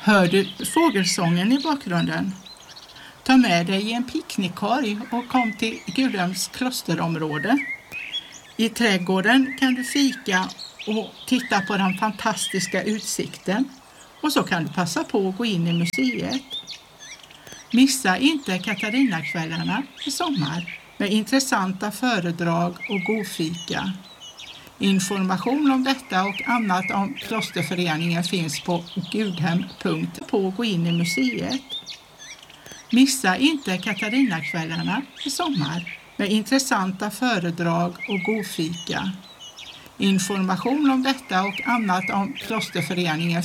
Hör du fågelsången i bakgrunden? Ta med dig en picknickkorg och kom till Gudhems klosterområde. I trädgården kan du fika och titta på den fantastiska utsikten. Och så kan du passa på att gå in i museet. Missa inte Katarinakvällarna i sommar med intressanta föredrag och god fika. Information om detta och annat om klosterföreningen finns på gudhem.på gå in i museet. Missa inte Katarinakvällarna i sommar med intressanta föredrag och god fika. Information om detta och annat om klosterföreningen